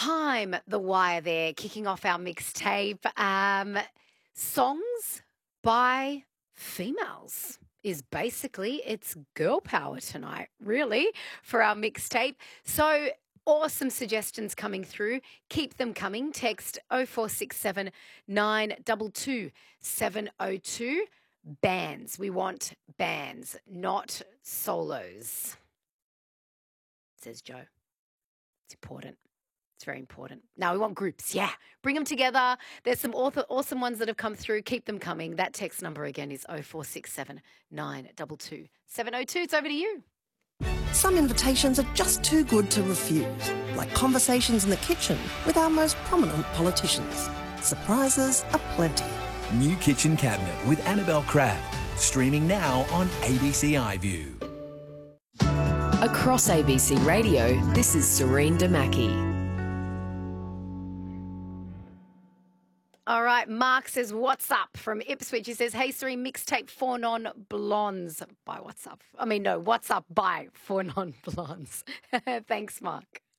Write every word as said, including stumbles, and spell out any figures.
time. The Wire there, kicking off our mixtape. Um, songs by females is basically, it's girl power tonight, really, for our mixtape. So awesome suggestions coming through. Keep them coming. Text oh four six seven, nine two two, seven oh two. Bands. We want bands, not solos, says Joe. It's important. It's very important. Now we want groups. Yeah. Bring them together. There's some author, awesome ones that have come through. Keep them coming. That text number again is oh four six seven, nine two two, seven oh two. It's over to you. Some invitations are just too good to refuse, like conversations in the kitchen with our most prominent politicians. Surprises aplenty. New Kitchen Cabinet with Annabelle Crabb. Streaming now on A B C iView. Across A B C Radio, this is Serene Damaki. All right, Mark says, what's up from Ipswich? He says, hey, Serene, mixtape Four Non-Blondes by what's up? I mean, no, what's up by Four Non-Blondes? Thanks, Mark.